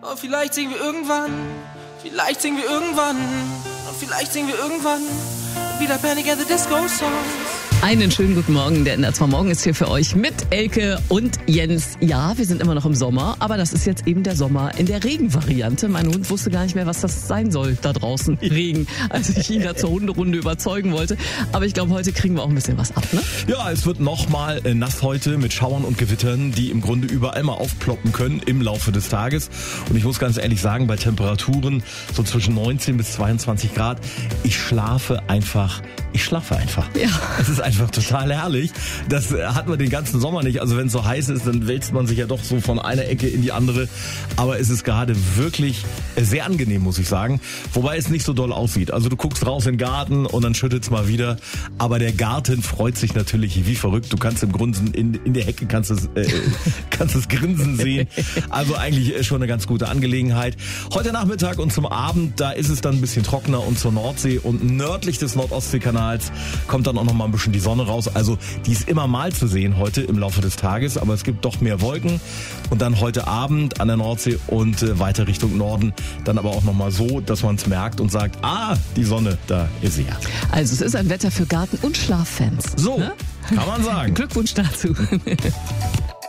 Oh, vielleicht singen wir irgendwann, vielleicht singen wir irgendwann, oh, vielleicht singen wir irgendwann wieder Panic at the Disco Songs. Einen schönen guten Morgen, der NDR Morgen ist hier für euch mit Elke und Jens. Ja, wir sind immer noch im Sommer, aber das ist jetzt eben der Sommer in der Regenvariante. Mein Hund wusste gar nicht mehr, was das sein soll da draußen, Regen, als ich ihn da zur Hunderunde überzeugen wollte. Aber ich glaube, heute kriegen wir auch ein bisschen was ab, ne? Ja, es wird nochmal nass heute mit Schauern und Gewittern, die im Grunde überall mal aufploppen können im Laufe des Tages. Und ich muss ganz ehrlich sagen, bei Temperaturen so zwischen 19 bis 22 Grad, ich schlafe einfach. Ja. Es ist einfach total herrlich. Das hat man den ganzen Sommer nicht. Also wenn es so heiß ist, dann wälzt man sich ja doch so von einer Ecke in die andere. Aber es ist gerade wirklich sehr angenehm, muss ich sagen. Wobei es nicht so doll aussieht. Also du guckst raus in den Garten und dann schüttet es mal wieder. Aber der Garten freut sich natürlich wie verrückt. Du kannst im Grunde in der Hecke kannst es grinsen sehen. Also eigentlich schon eine ganz gute Angelegenheit. Heute Nachmittag und zum Abend, da ist es dann ein bisschen trockener und zur Nordsee und nördlich des Nordostseekanals kommt dann auch noch mal ein bisschen die Sonne raus. Also die ist immer mal zu sehen heute im Laufe des Tages, aber es gibt doch mehr Wolken. Und dann heute Abend an der Nordsee und weiter Richtung Norden dann aber auch noch mal so, dass man es merkt und sagt, die Sonne, da ist sie ja. Also es ist ein Wetter für Garten- und Schlaffans. So, ne? Kann man sagen. Glückwunsch dazu.